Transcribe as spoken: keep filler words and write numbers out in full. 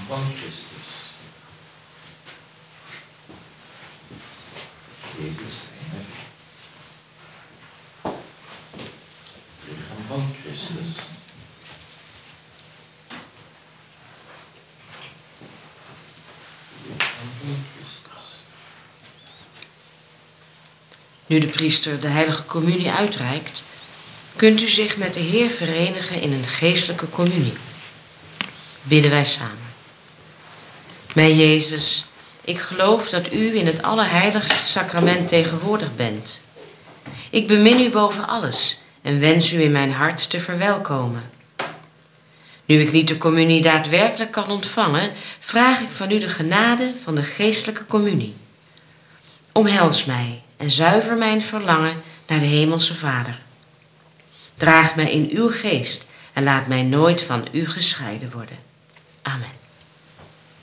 van Christus. Jezus, zijn er. Lichaam van Christus. Lichaam van Christus. Nu de priester de heilige communie uitreikt, kunt u zich met de Heer verenigen in een geestelijke communie. Bidden wij samen. Mijn Jezus, ik geloof dat u in het allerheiligste sacrament tegenwoordig bent. Ik bemin u boven alles en wens u in mijn hart te verwelkomen. Nu ik niet de communie daadwerkelijk kan ontvangen, vraag ik van u de genade van de geestelijke communie. Omhels mij en zuiver mijn verlangen naar de Hemelse Vader. Draag mij in uw geest en laat mij nooit van u gescheiden worden. Amen.